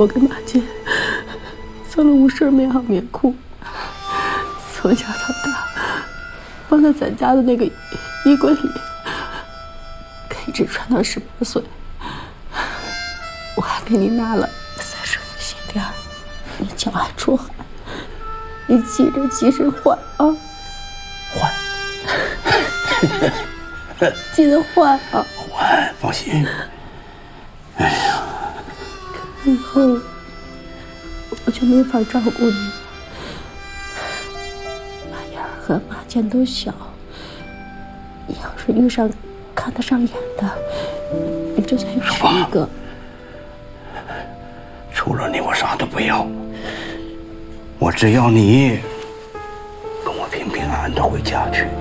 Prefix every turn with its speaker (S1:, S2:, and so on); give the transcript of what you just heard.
S1: 我跟马健做了无数棉袄棉裤，从小到大放在咱家的那个衣柜里，可一直穿到18岁。我还给你拿了30副鞋垫，你脚还出汗，你记着及时换啊！
S2: 换，
S1: 记得换啊！
S2: 换，放心。哎呀，
S1: 以后我就没法照顾你。马燕和马健都小，你要是遇上看得上眼的，你就先选一个。
S2: 除了你，我啥都不要。我只要你跟我平平安安的回家去。